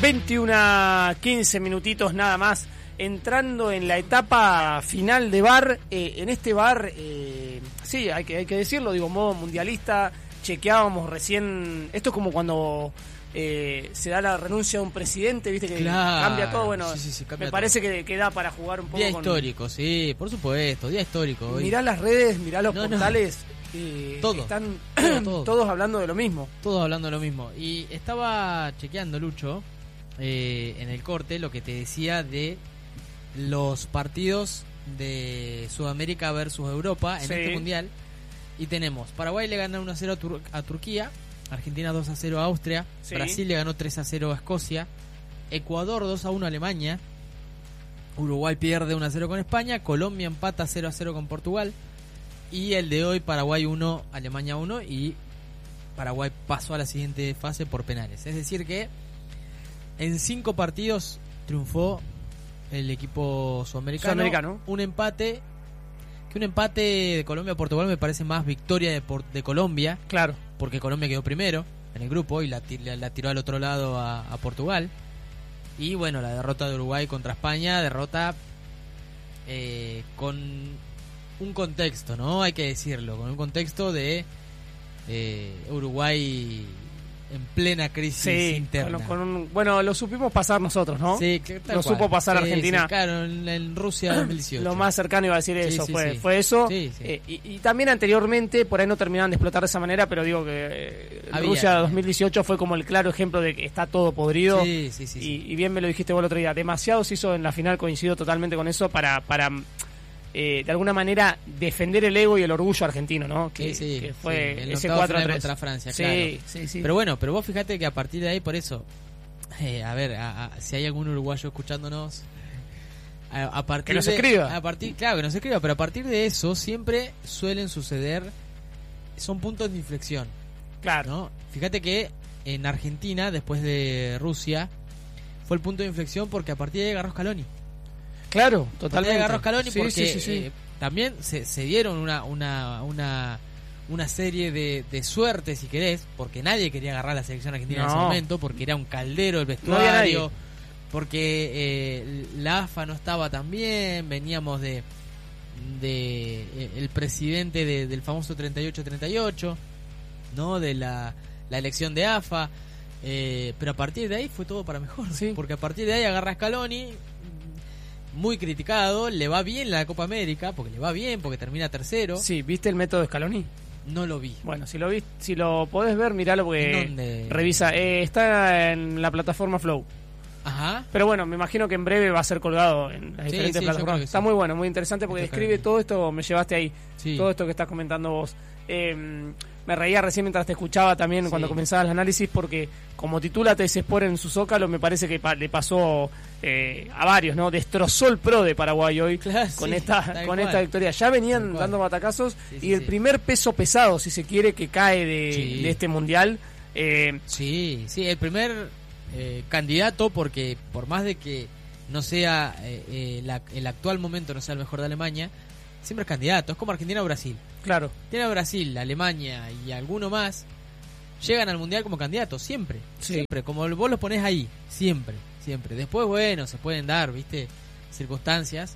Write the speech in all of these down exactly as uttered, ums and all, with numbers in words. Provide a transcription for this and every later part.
veintiuno, quince minutitos nada más, entrando en la etapa final de V A R. Eh, en este V A R, eh, sí, hay que, hay que decirlo, digo, modo mundialista, chequeábamos recién, esto es como cuando eh, se da la renuncia de un presidente, viste que claro, cambia todo, bueno, sí, sí, sí, cambia me parece todo. que, que da para jugar un poco. Día con... histórico, sí, por supuesto, día histórico. Hoy. Mirá las redes, mirá los no, portales, no. eh, todo, están todo, todo. todos hablando de lo mismo. Todos hablando de lo mismo. Y estaba chequeando, Lucho, eh, en el corte, lo que te decía de los partidos de Sudamérica versus Europa en sí. este mundial. Y tenemos, Paraguay le gana uno a cero a, Tur- a Turquía, Argentina dos a cero a Austria, sí. Brasil le ganó tres a cero a Escocia, Ecuador dos a uno a Alemania, Uruguay pierde uno a cero con España, Colombia empata cero a cero con Portugal, y el de hoy, Paraguay uno, Alemania uno, y Paraguay pasó a la siguiente fase por penales. Es decir que en cinco partidos triunfó el equipo sudamericano. Sudamericano. Un empate, que un empate de Colombia-Portugal me parece más victoria de, por, de Colombia. Claro. Porque Colombia quedó primero en el grupo y la, la, la tiró al otro lado a, a Portugal. Y bueno, la derrota de Uruguay contra España, derrota eh, con un contexto, ¿no? Hay que decirlo, con un contexto de eh, Uruguay en plena crisis sí, interna. Con, con un, bueno, lo supimos pasar nosotros, ¿no? Sí, tal lo cual. supo pasar sí, Argentina. Sí, claro, en, en Rusia dos mil dieciocho. Lo más cercano iba a decir eso, sí, sí, fue, sí. fue eso. Sí, sí. Eh, y, y también anteriormente, por ahí no terminaban de explotar de esa manera, pero digo que eh, Había, Rusia había. dos mil dieciocho fue como el claro ejemplo de que está todo podrido. Sí, sí, sí, y, sí. y bien me lo dijiste vos el otro día. Demasiado se hizo en la final, coincido totalmente con eso, para... para Eh, de alguna manera defender el ego y el orgullo argentino, ¿no? Que, sí, sí, que fue sí, el ese octavo cuatro a final tres contra Francia, sí, claro. sí, sí. Pero bueno, pero vos fíjate que a partir de ahí, por eso, eh, a ver, a, a, si hay algún uruguayo escuchándonos, a, a partir que nos de, escriba. A partir, claro, que nos escriba, pero a partir de eso siempre suelen suceder, son puntos de inflexión. Claro. ¿No? Fíjate que en Argentina, después de Rusia, fue el punto de inflexión porque a partir de ahí agarró Scaloni. Claro, totalmente. Agarró Scaloni sí, porque sí, sí, sí. Eh, también se, se dieron una una una una serie de, de suertes, si querés, porque nadie quería agarrar la selección argentina no. en ese momento, porque era un caldero el vestuario, no porque eh, la A F A no estaba tan bien, veníamos de de eh, el presidente de, del famoso treinta y ocho treinta y ocho, ¿no? De la, la elección de A F A, eh, pero a partir de ahí fue todo para mejor, sí. Porque a partir de ahí agarra Scaloni, muy criticado, le va bien la Copa América, porque le va bien, porque termina tercero. Sí, ¿viste el método de Scaloni? No lo vi. Bueno, si lo vi, si lo podés ver, miralo porque ¿Dónde? revisa. Eh, está en la plataforma Flow. Ajá. Pero bueno, me imagino que en breve va a ser colgado en las Sí, diferentes sí, plataformas. Está sí. muy bueno, muy interesante porque Esto describe es todo esto, me llevaste ahí. Sí. Todo esto que estás comentando vos. Eh, me reía recién mientras te escuchaba también Sí. cuando comenzabas el análisis porque como titula T S Sport en su Zócalo me parece que pa- le pasó eh, a varios, ¿no? Destrozó el pro de Paraguay hoy Claro, con sí, esta tal con cual. esta victoria. Ya venían Tal cual. dando batacazos Sí, sí, y el sí. primer peso pesado, si se quiere, que cae de, Sí. de este mundial. Eh, Sí, sí, el primer eh, candidato, porque por más de que no sea eh, eh, la- el actual momento no sea el mejor de Alemania, siempre es candidato. Es como Argentina o Brasil. claro. Tiene a Brasil, Alemania y alguno más, llegan al mundial como candidatos, siempre. Sí. Siempre, como vos los ponés ahí, siempre, siempre. Después, bueno, se pueden dar, viste, circunstancias,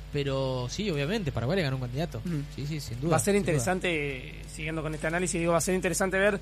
pero sí, obviamente, Paraguay le ganó un candidato. Mm. Sí, sí, sin duda. Va a ser sin interesante, siguiendo con este análisis, digo, va a ser interesante ver,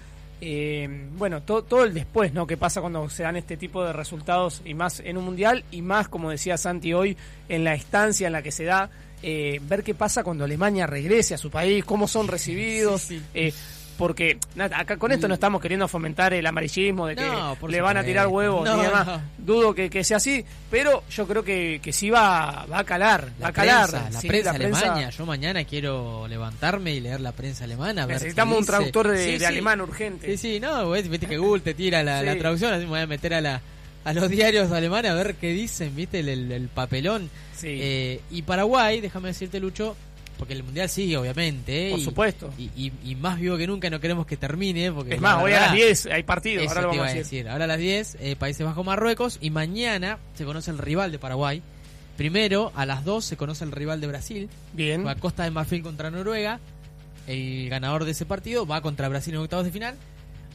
eh, bueno, to- todo el después, ¿no? ¿Qué pasa cuando se dan este tipo de resultados y más en un mundial y más, como decía Santi hoy, en la estancia en la que se da, eh, ver qué pasa cuando Alemania regrese a su país, cómo son recibidos, Sí, sí. eh, porque nada, acá con esto no estamos queriendo fomentar el amarillismo de que No, por le van a supuesto. tirar huevos No, ni demás. no. Dudo que, que sea así, pero yo creo que, que sí va, va a calar, La va a calar. prensa, la Sí, prensa la prensa- alemana. Yo mañana quiero levantarme y leer la prensa alemana. A ver Necesitamos qué un dice. traductor de, Sí, de sí. alemán urgente. Sí, sí, no, ves, viste que Google te tira la, Sí. la traducción, así me voy a meter a la a los diarios alemanes a ver qué dicen, viste, el, el- el papelón. Sí. Eh, y Paraguay, déjame decirte, Lucho, porque el mundial sigue, obviamente. ¿eh? Por y, supuesto. Y, y, y más vivo que nunca, no queremos que termine. Porque Es la más, hoy a verdad, las diez hay partido, eso ahora lo te vamos iba a decir. Ahora a las diez, eh, Países Bajos-Marruecos, y mañana se conoce el rival de Paraguay. Primero, a las dos se conoce el rival de Brasil. Bien. Va Costa de Marfil contra Noruega. El ganador de ese partido va contra Brasil en octavos de final.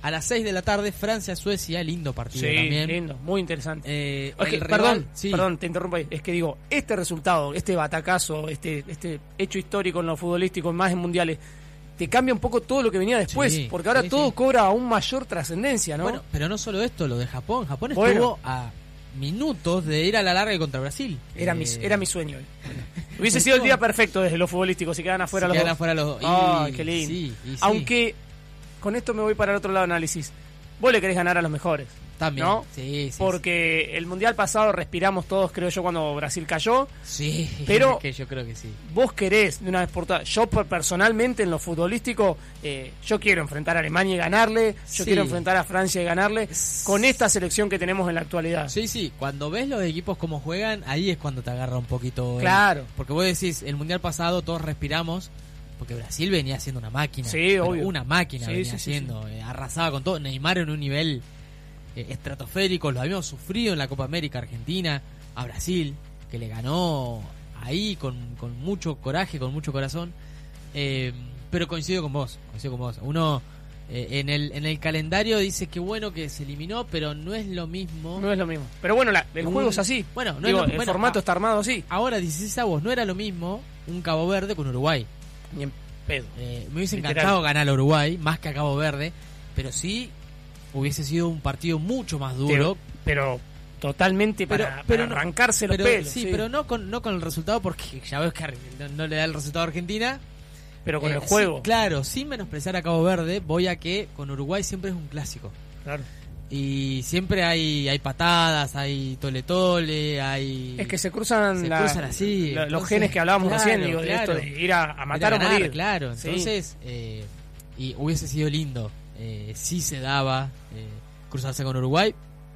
A las seis de la tarde, Francia-Suecia, lindo partido sí, también. lindo, muy interesante. Eh, es que, rival, perdón, sí. perdón, te interrumpo ahí. Es que digo, este resultado, este batacazo, este, este hecho histórico en lo futbolístico, más en mundiales, te cambia un poco todo lo que venía después, Sí, porque ahora sí, todo sí. cobra aún mayor trascendencia, ¿no? Bueno, pero no solo esto, lo de Japón. Japón Bueno. estuvo a minutos de ir a la larga contra Brasil. Era, Eh, mi, era mi sueño. Hubiese sido el día perfecto desde lo futbolístico, si quedan afuera si los quedan dos. afuera los dos. Ay, Y- qué lindo. sí, y sí. Aunque, con esto me voy para el otro lado del análisis. Vos le querés ganar a los mejores. También. ¿no? Sí, sí. Porque el mundial pasado respiramos todos, creo yo, cuando Brasil cayó. Sí, pero que yo creo que sí. Vos querés, de una vez por todas, yo personalmente en lo futbolístico, eh, yo quiero enfrentar a Alemania y ganarle, yo Sí. quiero enfrentar a Francia y ganarle, con esta selección que tenemos en la actualidad. Sí, sí, cuando ves los equipos cómo juegan, ahí es cuando te agarra un poquito. el- Claro. Porque vos decís, el mundial pasado todos respiramos, porque Brasil venía siendo una máquina. Sí, pero obvio. Una máquina Sí, venía sí, sí, siendo, eh, arrasaba con todo. Neymar en un nivel eh, estratosférico, lo habíamos sufrido en la Copa América Argentina, a Brasil, que le ganó ahí con, con mucho coraje, con mucho corazón. Eh, pero coincido con vos, coincido con vos. Uno eh, en el en el calendario dice que bueno que se eliminó, pero no es lo mismo. No es lo mismo. Pero bueno, la- el Un- juego es así. Bueno, no Digo, es lo- el bueno, formato ah, está armado así. Ahora dieciséis avos, no era lo mismo un Cabo Verde con Uruguay. Ni en pedo. Eh, me hubiese Literal. encantado ganar a Uruguay, más que a Cabo Verde, pero sí hubiese sido un partido mucho más duro. Pero totalmente Pero- para, pero para no- arrancarse los pero, pelos. sí, sí. pero no con, no con el resultado, porque ya ves que Ar- no, no le da el resultado a Argentina. Pero con Eh, el juego. sí, claro, sin menospreciar a Cabo Verde, voy a que con Uruguay siempre es un clásico. Claro. Y siempre hay hay patadas, hay tole tole, hay... Es que se cruzan, Se la- cruzan así, la- los entonces, genes que hablábamos claro, recién, digo, de claro. esto de ir a, a matar Era o ganar, morir. claro. Sí. Entonces, eh, y hubiese sido lindo. Eh, sí se daba eh, cruzarse con Uruguay.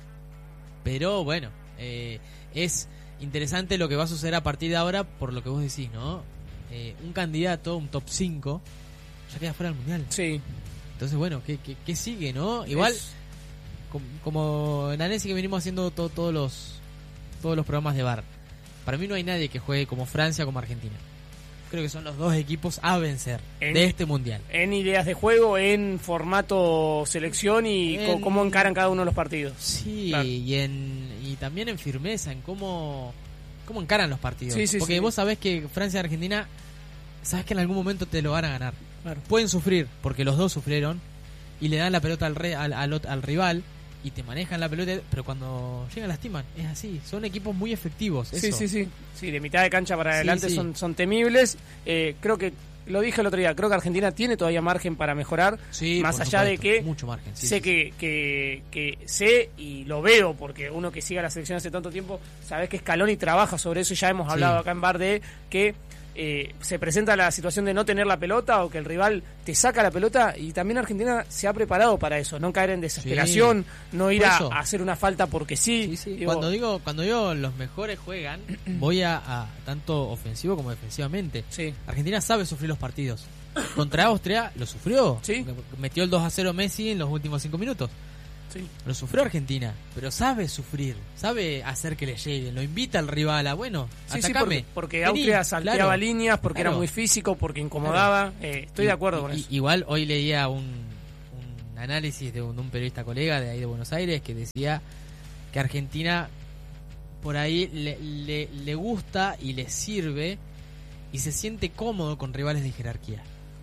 Pero bueno, eh, es interesante lo que va a suceder a partir de ahora por lo que vos decís, ¿no? Eh, un candidato, un top cinco, ya queda fuera del mundial. Sí. Entonces, bueno, ¿qué, qué, qué sigue, no? Igual, Es- com- como en Aneси que venimos haciendo to- todos los todos los programas de V A R, para mí no hay nadie que juegue como Francia como Argentina. Creo que son los dos equipos a vencer En- de este mundial. en ideas de juego, en formato selección y En- co- cómo encaran cada uno de los partidos. Sí, Claro. y en y también en firmeza, en cómo cómo encaran los partidos. Sí, sí, Porque sí. vos sabés que Francia y Argentina, sabés que en algún momento te lo van a ganar. Claro. Pueden sufrir, porque los dos sufrieron, y le dan la pelota al, re- al, al, ot- al rival, y te manejan la pelota, pero cuando llegan lastiman. Es así, son equipos muy efectivos. Sí, eso. sí, sí. Sí, de mitad de cancha para Sí, adelante sí. Son, son temibles. Eh, creo que, lo dije el otro día, creo que Argentina tiene todavía margen para mejorar. Sí, más por allá de supuesto, que mucho margen. Sí, sé sí, que, que, que sé y lo veo, porque uno que siga la selección hace tanto tiempo, sabes que Scaloni trabaja sobre eso y ya hemos hablado Sí. acá en Bar de que eh, se presenta la situación de no tener la pelota o que el rival te saca la pelota, y también Argentina se ha preparado para eso, no caer en desesperación, no ir Por a, eso. a hacer una falta porque sí. Sí, sí. Digo, Cuando digo cuando digo los mejores juegan, voy a, a tanto ofensivo como defensivamente. sí. Argentina sabe sufrir los partidos. Contra Austria lo sufrió. Sí. Metió el dos a cero Messi en los últimos cinco minutos. Sí. Lo sufrió Argentina, pero sabe sufrir, sabe hacer que le lleguen, lo invita al rival a, bueno, Sí, sí, atacame. porque, porque Vení, Austria salteaba claro. líneas, porque Claro. era muy físico, porque incomodaba. Eh, estoy Y- de acuerdo y- con y- eso. Igual hoy leía un, un análisis de un, de un periodista colega de ahí de Buenos Aires que decía que Argentina por ahí le, le, le gusta y le sirve y se siente cómodo con rivales de jerarquía.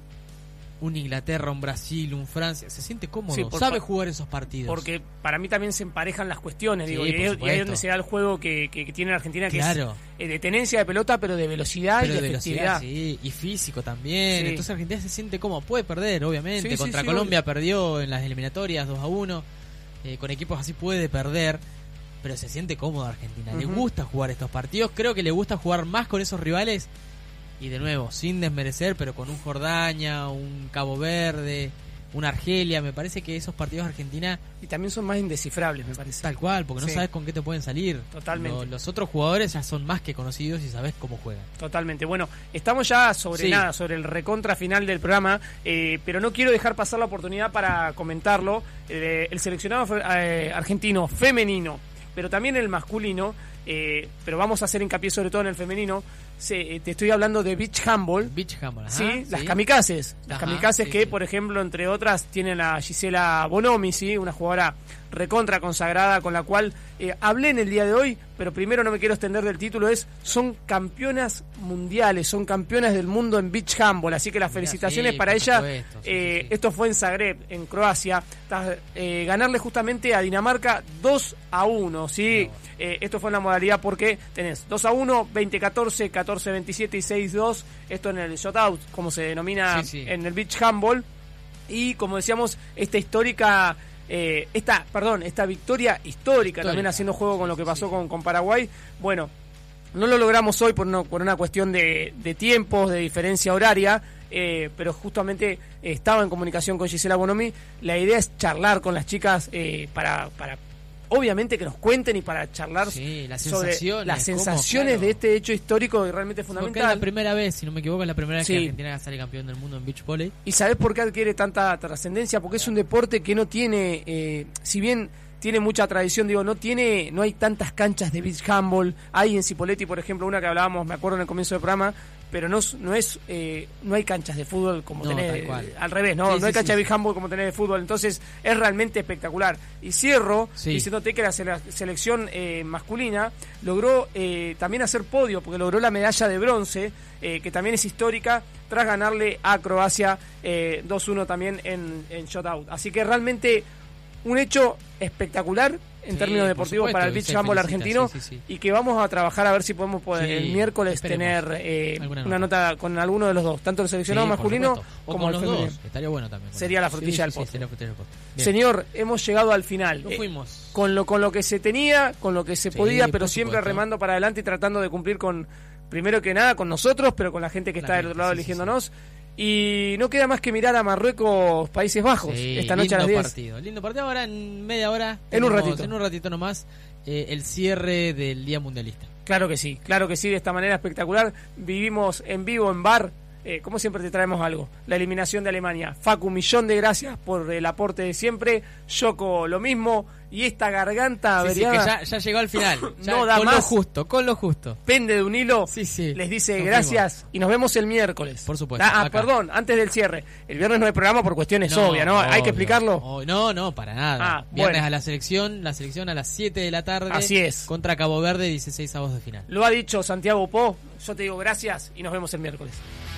Un Inglaterra, un Brasil, un Francia, se siente cómodo, Sí, por sabe fa- jugar esos partidos. Porque para mí también se emparejan las cuestiones, Sí, digo, por y, ahí- y ahí es supuesto. donde se da el juego que, que, que tiene Argentina, que Claro. es eh, de tenencia de pelota, pero de velocidad Pero y de, de efectividad. velocidad, sí, y físico también. Sí. Entonces Argentina se siente cómodo. Puede perder, obviamente. Sí, sí, Contra sí, Colombia perdió en las eliminatorias dos a uno. Eh, con equipos así puede perder. Pero se siente cómodo Argentina. Le Ujú. gusta jugar estos partidos. Creo que le gusta jugar más con esos rivales. Y de nuevo, sin desmerecer, pero con un Jordania, un Cabo Verde, un Argelia. Me parece que esos partidos de Argentina, Y también son más indescifrables, me parece. tal cual, porque no Sí. sabes con qué te pueden salir. Totalmente. Lo- los otros jugadores ya son más que conocidos y sabes cómo juegan. Totalmente. Bueno, estamos ya sobre Sí. nada, sobre el recontra final del programa, eh, pero no quiero dejar pasar la oportunidad para comentarlo. Eh, el seleccionado fe- eh, argentino femenino, pero también el masculino, eh, pero vamos a hacer hincapié sobre todo en el femenino. Se, eh, te estoy hablando de beach handball. Beach handball, ajá, sí, sí, las kamikazes. Las Ajá, kamikazes sí, que, sí. por ejemplo, entre otras, tienen a Gisela Bonomi, ¿sí? Una jugadora recontra consagrada con la cual eh, hablé en el día de hoy, pero primero no me quiero extender del título, es son campeonas mundiales, son campeonas del mundo en beach handball, así que las Mira, felicitaciones sí, para por ella. supuesto, sí, eh, sí, sí. Esto fue en Zagreb, en Croacia, tras, eh, ganarle justamente a Dinamarca dos a uno, ¿sí? No. Eh, esto fue en la modalidad porque tenés dos a uno, veinte catorce, catorce veintisiete y seis dos, esto en el shutout, como se denomina Sí, sí. en el beach handball, y como decíamos, esta histórica, eh, esta, perdón, esta victoria histórica, Histórica. también haciendo juego con lo que Sí, pasó sí. con, con Paraguay. Bueno, no lo logramos hoy por, no, por una cuestión de, de tiempos, de diferencia horaria, eh, pero justamente eh, estaba en comunicación con Gisela Bonomi. La idea es charlar con las chicas eh, para, para, obviamente, que nos cuenten y para charlar Sí, las sobre sensaciones, las cómo, sensaciones claro. de este hecho histórico que realmente es Porque es fundamental. la primera vez, si no me equivoco, es la primera vez Sí. que Argentina sale campeón del mundo en beach volley. ¿Y sabés por qué adquiere tanta trascendencia? Porque es un deporte que no tiene, eh, si bien tiene mucha tradición, digo, no tiene, no hay tantas canchas de beach handball. Hay en Cipolletti, por ejemplo, una que hablábamos, me acuerdo en el comienzo del programa, pero no, es- no es, eh, no hay canchas de fútbol como No, tenés, tal cual. eh, al revés, no, Sí, no sí, hay cancha sí, de beach sí. handball como tenés de fútbol, entonces es realmente espectacular. Y cierro Sí. diciéndote que la sele- selección eh, masculina logró eh, también hacer podio, porque logró la medalla de bronce, eh, que también es histórica, tras ganarle a Croacia eh, dos uno también en, en shutout. Así que realmente un hecho espectacular en Sí, términos por deportivos supuesto, para el y beach se handball felicita, argentino, sí, sí, sí. y que vamos a trabajar a ver si podemos poder, Sí, el miércoles esperemos. tener eh, Alguna una nota. nota con alguno de los dos, tanto el seleccionado Sí, por masculino supuesto. O como con el los femenino. dos. Estaría bueno también. con Sería los la dos. frutilla Sí, del sí, postre. sería la frutilla del postre. Bien. Señor, hemos llegado al final. Nos Eh, fuimos. con lo con lo que se tenía, con lo que se Sí, podía, por pero siempre supuesto. remando para adelante y tratando de cumplir con, primero que nada, con nosotros, pero con la gente que La está del gente, otro lado sí, sí, eligiéndonos. Y no queda más que mirar a Marruecos, Países Bajos, Sí, esta noche a las lindo diez. partido. Lindo partido. Ahora en media hora. En un tenemos- ratito. En un ratito nomás. eh, el cierre del Día Mundialista. Claro que sí, claro que sí, de esta manera espectacular. Vivimos en vivo en bar. Eh, como siempre te traemos algo. La eliminación de Alemania. Facu, un millón de gracias por el aporte de siempre. Yoko, lo mismo. Y esta garganta Sí, sí, que averiada ya, ya llegó al final. Ya No da con lo más. justo, con lo justo. pende de un hilo. Sí, sí. Les dice Nos gracias y nos vemos el miércoles. Por supuesto, Ah, ah, acá. perdón, antes del cierre. El viernes no hay programa por cuestiones obvias, ¿no? Hay obvio. que explicarlo. Oh, no, no, para nada. Ah, Viernes bueno. a la selección, la selección a las siete de la tarde. Así es. Contra Cabo Verde, dieciséis avos de final. Lo ha dicho Santiago Po. Yo te digo gracias y nos vemos el miércoles.